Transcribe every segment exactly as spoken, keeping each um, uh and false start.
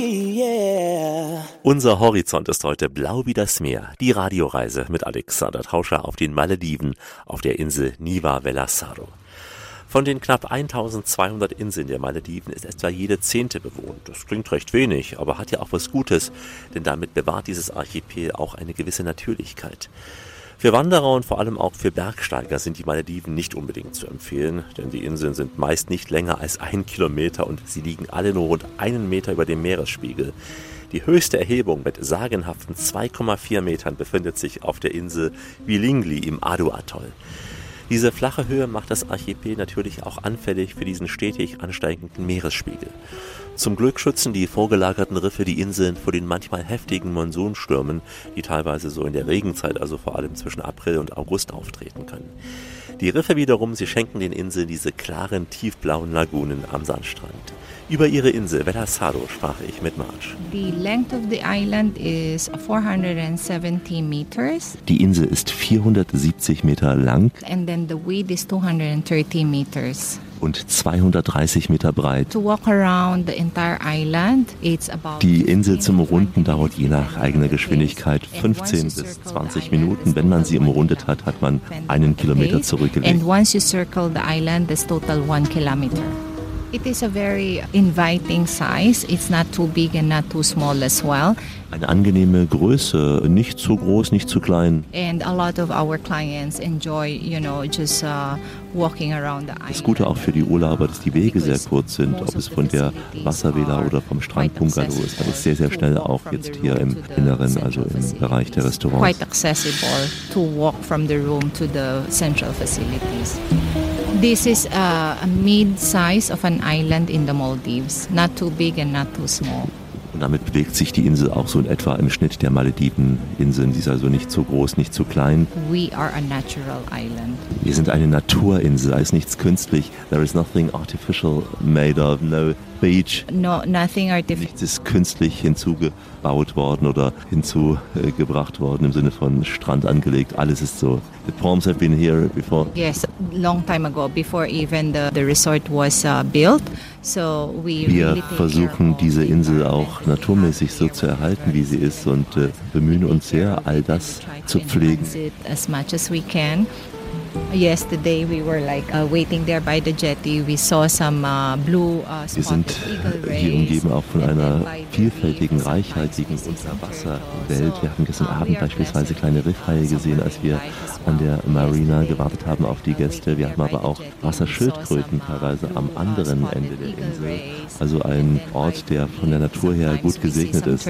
Yeah. Unser Horizont ist heute blau wie das Meer. Die Radioreise mit Alexander Tauscher auf den Malediven auf der Insel Niva Velasaro. Von den knapp eintausendzweihundert Inseln der Malediven ist etwa jede zehnte bewohnt. Das klingt recht wenig, aber hat ja auch was Gutes, denn damit bewahrt dieses Archipel auch eine gewisse Natürlichkeit. Für Wanderer und vor allem auch für Bergsteiger sind die Malediven nicht unbedingt zu empfehlen, denn die Inseln sind meist nicht länger als ein Kilometer und sie liegen alle nur rund einen Meter über dem Meeresspiegel. Die höchste Erhebung mit sagenhaften zwei Komma vier Metern befindet sich auf der Insel Vilingili im Adu-Atoll. Diese flache Höhe macht das Archipel natürlich auch anfällig für diesen stetig ansteigenden Meeresspiegel. Zum Glück schützen die vorgelagerten Riffe die Inseln vor den manchmal heftigen Monsunstürmen, die teilweise so in der Regenzeit, also vor allem zwischen April und August auftreten können. Die Riffe wiederum, sie schenken den Inseln diese klaren, tiefblauen Lagunen am Sandstrand. Über ihre Insel Velasaro sprach ich mit Marge. The length of the island is four hundred seventy meters. Die Insel ist vierhundertsiebzig Meter lang. And then the width is two hundred thirty meters. Und zweihundertdreißig Meter breit. To walk around the entire island, it's about Die Insel zum Runden dauert je nach eigener Geschwindigkeit fünfzehn bis zwanzig Minuten. Wenn man sie umrundet hat, hat man einen Kilometer zurückgelegt. And once you circle the island, that's total one kilometer. It is a very inviting size. It's not too big and not too small as well. Eine angenehme Größe, nicht zu groß, nicht zu klein. And a lot of our clients enjoy, you know, just uh, walking around the island. Das Gute auch für die Urlauber, dass die Wege sehr kurz sind, ob es von der Wasservilla oder vom Strandbungalow ist. Man ist sehr, sehr schnell auch jetzt hier im Inneren, also im Bereich der Restaurants. Quite accessible to walk from the room to the central facilities. This is a, a mid-size of an island in the Maldives, not too big and not too small. Und damit bewegt sich die Insel auch so in etwa im Schnitt der Malediveninseln. Sie ist also nicht zu groß, nicht zu klein. We are a natural island. Wir sind eine Naturinsel, da ist nichts künstlich. There is nothing artificial made of, no beach. No, nothing artificial. Nichts ist künstlich hinzugebaut worden oder hinzugebracht worden im Sinne von Strand angelegt. Alles ist so. The palms have been here before. Yes, long time ago, before even the, the resort was uh, built. So we Wir really take versuchen care of diese the Insel auch environment. naturmäßig so zu erhalten, wie sie ist und äh, bemühen uns sehr, all das zu pflegen. As much as we can. Yesterday we were like uh, waiting there by the jetty. We saw some uh, blue uh, Wir sind spotted eagle hier rays. umgeben auch von And einer then by the vielfältigen, reef, reichhaltigen some nice Unterwasserwelt. So, Wir hatten gestern uh, we Abend are beispielsweise blessed kleine with, Riffhaie uh, gesehen, some als wir marine life as an der well. Marina Yesterday, gewartet haben auf die uh, Gäste. Wir hatten aber auch Wasserschildkröten teilweise am anderen Ende der Insel. Also ein Ort, der von der Natur her gut gesegnet ist.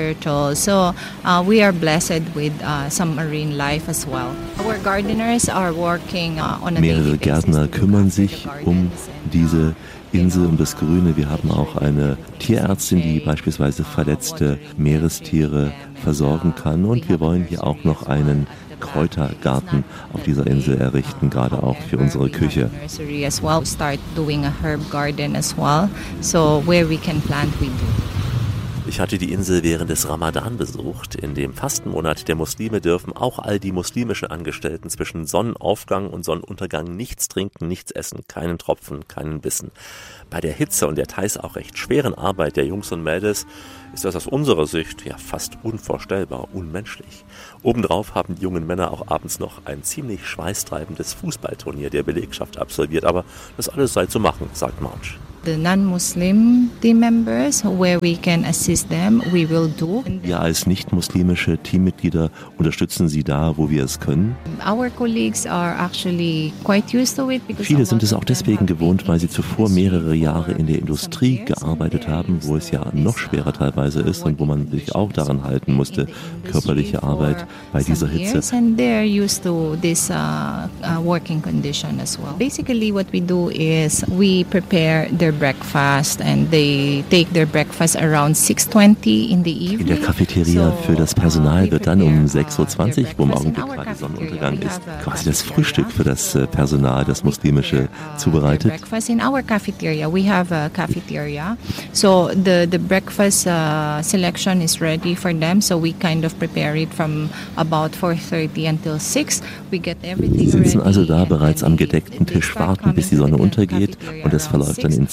So uh, we are blessed with uh, some marine life as well. Our gardeners are working uh, on a Mehrere daily basis Gärtner to kümmern look after sich the um gardens and, diese uh, Insel, um das Grüne. Wir haben auch eine Tierärztin, die beispielsweise verletzte Meerestiere versorgen kann. Und wir wollen hier auch noch einen Kräutergarten auf dieser Insel errichten, gerade auch für unsere Küche. Nursery as well. Start doing a herb garden as well. So where we can plant, we do. Ich hatte die Insel während des Ramadan besucht. In dem Fastenmonat der Muslime dürfen auch all die muslimischen Angestellten zwischen Sonnenaufgang und Sonnenuntergang nichts trinken, nichts essen, keinen Tropfen, keinen Bissen. Bei der Hitze und der teils auch recht schweren Arbeit der Jungs und Mädels ist das aus unserer Sicht ja fast unvorstellbar, unmenschlich. Obendrauf haben die jungen Männer auch abends noch ein ziemlich schweißtreibendes Fußballturnier der Belegschaft absolviert, aber das alles sei zu machen, sagt Marge. The non-Muslim team members, where we can assist them, we will do. Wir als nicht-muslimische Teammitglieder unterstützen sie da, wo wir es können. Our colleagues are actually quite used to it because Viele sind es auch deswegen gewohnt, weil sie zuvor mehrere Jahre in der Industrie gearbeitet haben, wo es ja noch schwerer teilweise ist und wo man sich auch daran halten musste, körperliche Arbeit bei dieser Hitze. And they're used to this uh, uh, working condition as well. Basically what we do is we prepare their breakfast and they take their breakfast around six twenty in the evening. In der Cafeteria für das Personal wird dann um sechs Uhr zwanzig, wo im Augenblick gerade Sonnenuntergang ist, quasi das Frühstück für das Personal, das Muslimische, zubereitet. Breakfast in our cafeteria. We have a cafeteria. So the, the breakfast uh, selection is ready for them. So we kind of prepare it from about four thirty until six. We get everything Sie sitzen ready also da and bereits am they- gedeckten they Tisch, start warten, bis die coming Sonne to the untergeht cafeteria und das around verläuft dann six. in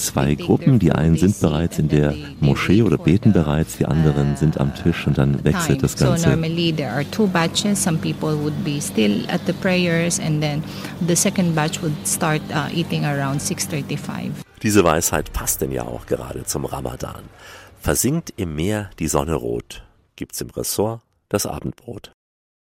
zwei Gruppen. Die einen sind bereits in der Moschee oder beten bereits, die anderen sind am Tisch und dann wechselt das Ganze. So normally there are two batches. Some people would be still at the prayers and then the second batch would start uh, eating around six thirty-five. Diese Weisheit passt denn ja auch gerade zum Ramadan. Versinkt im Meer die Sonne rot, gibt's im Ressort das Abendbrot.